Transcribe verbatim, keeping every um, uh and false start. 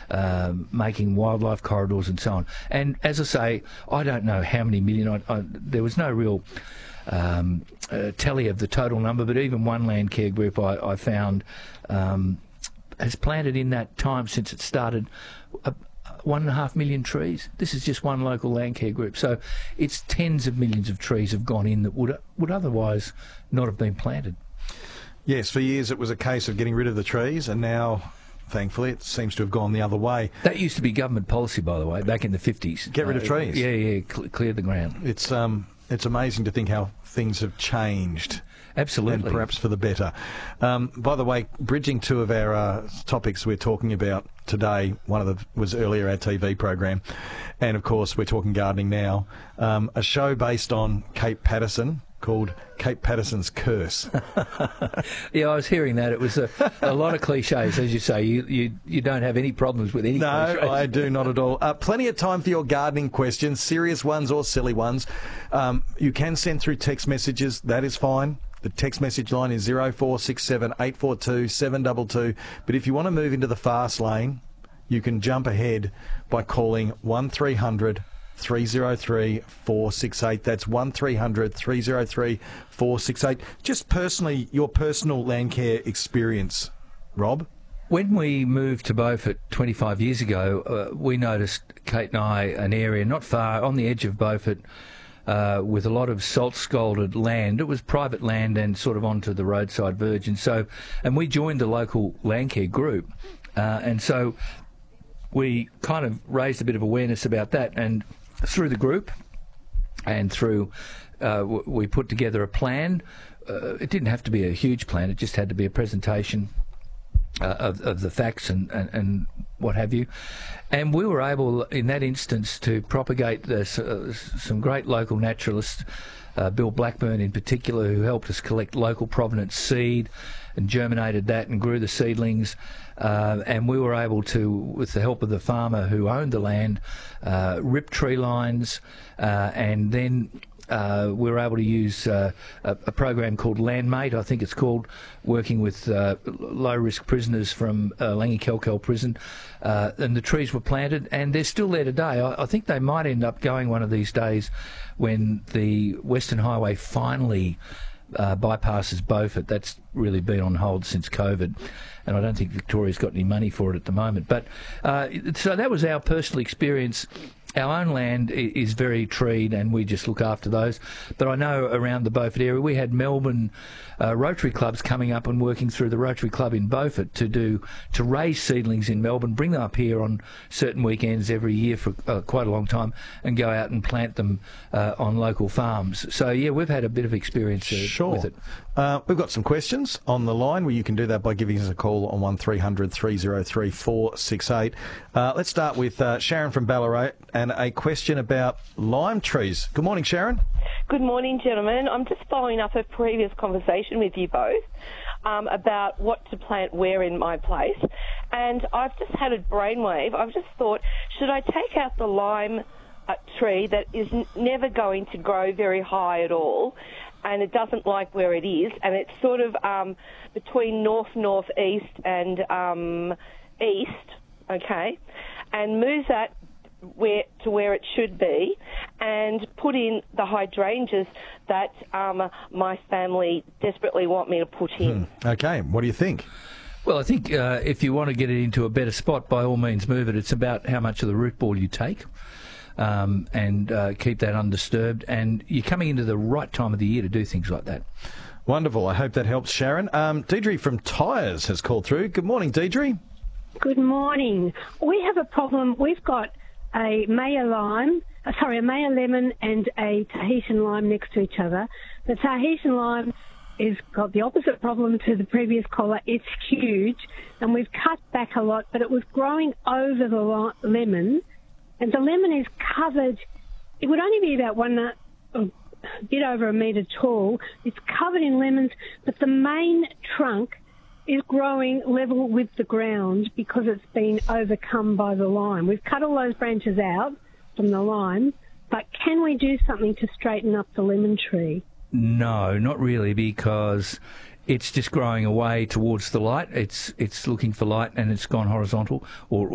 um, making wildlife corridors and so on. And as I say, I don't know how many million. I, I, there was no real um, uh, tally of the total number, but even one land care group I, I found um, has planted in that time since it started a, one and a half million trees. This is just one local land care group. So it's tens of millions of trees have gone in that would would otherwise not have been planted. Yes, for years it was a case of getting rid of the trees, and now, thankfully, it seems to have gone the other way. That used to be government policy, by the way, back in the fifties. Get rid of uh, trees? Yeah, yeah, cl- clear the ground. It's um, it's amazing to think how things have changed. Absolutely. And perhaps for the better. Um, by the way, bridging two of our uh, topics we're talking about today, one of them was earlier our T V program, and of course we're talking gardening now. Um, a show based on Kate Patterson called Kate Patterson's Curse. Yeah, I was hearing that. It was a, a lot of cliches, as you say. You, you you don't have any problems with any No, cliches. I do not at all. Uh, plenty of time for your gardening questions, serious ones or silly ones. Um, you can send through text messages. That is fine. The text message line is zero four six seven eight four two seven two two. But if you want to move into the fast lane, you can jump ahead by calling one three hundred three oh three four six eight. That's one three hundred three oh three four six eight. Just personally, your personal land care experience, Rob? When we moved to Beaufort twenty-five years ago, uh, we noticed, Kate and I, an area not far on the edge of Beaufort, Uh, with a lot of salt-scalded land. It was private land and sort of onto the roadside verge. And so, and we joined the local land care group. Uh, and so we kind of raised a bit of awareness about that. And through the group and through, uh, w- we put together a plan. Uh, it didn't have to be a huge plan. It just had to be a presentation Uh, of, of the facts and, and, and what have you. And we were able, in that instance, to propagate this, uh, some great local naturalists, uh, Bill Blackburn in particular, who helped us collect local provenance seed and germinated that and grew the seedlings. Uh, and we were able to, with the help of the farmer who owned the land, uh, rip tree lines uh, and then Uh, we were able to use uh, a, a program called Landmate, I think it's called, working with uh, low-risk prisoners from uh, Langi-Kelkel prison. Uh, and the trees were planted, and they're still there today. I, I think they might end up going one of these days when the Western Highway finally uh, bypasses Beaufort. That's really been on hold since COVID, and I don't think Victoria's got any money for it at the moment. But uh, so that was our personal experience. Our own land is very treed, and we just look after those. But I know around the Beaufort area, we had Melbourne uh, Rotary clubs coming up and working through the Rotary Club in Beaufort to do to raise seedlings in Melbourne, bring them up here on certain weekends every year for uh, quite a long time, and go out and plant them uh, on local farms. So yeah, we've had a bit of experience uh, sure. with it. Uh, we've got some questions on the line where you can do that by giving us a call on one three hundred three oh three four six eight. Uh, let's start with uh, Sharon from Ballarat and a question about lime trees. Good morning, Sharon. Good morning, gentlemen. I'm just following up a previous conversation with you both um, about what to plant where in my place. And I've just had a brainwave. I've just thought, should I take out the lime uh, tree that is n- never going to grow very high at all, and it doesn't like where it is, and it's sort of um, between north-northeast and um, east, okay, and move that where to where it should be, and put in the hydrangeas that um, my family desperately want me to put in. Hmm. Okay, what do you think? Well, I think uh, if you want to get it into a better spot, by all means move it. It's about how much of the root ball you take. Um, and uh, keep that undisturbed, and you're coming into the right time of the year to do things like that. Wonderful. I hope that helps, Sharon. Um, Deidre from Tyres has called through. Good morning, Deidre. Good morning. We have a problem. We've got a Maya lime, uh, sorry, a Maya lemon and a Tahitian lime next to each other. The Tahitian lime has got the opposite problem to the previous caller. It's huge, and we've cut back a lot, but it was growing over the li- lemon. And the lemon is covered, it would only be about one, uh, a bit over a metre tall. It's covered in lemons, but the main trunk is growing level with the ground because it's been overcome by the lime. We've cut all those branches out from the lime, but can we do something to straighten up the lemon tree? No, not really, because it's just growing away towards the light. It's it's looking for light, and it's gone horizontal or